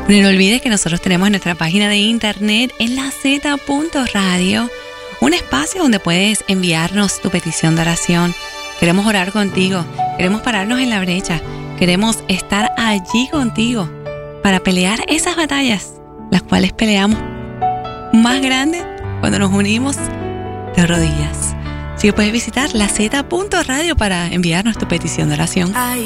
Bueno, no olvides que nosotros tenemos nuestra página de internet en LaZ.radio, un espacio donde puedes enviarnos tu petición de oración. Queremos orar contigo, queremos pararnos en la brecha, queremos estar allí contigo para pelear esas batallas, las cuales peleamos más grandes cuando nos unimos de rodillas. Así que puedes visitar LaZ.radio para enviarnos tu petición de oración. Hay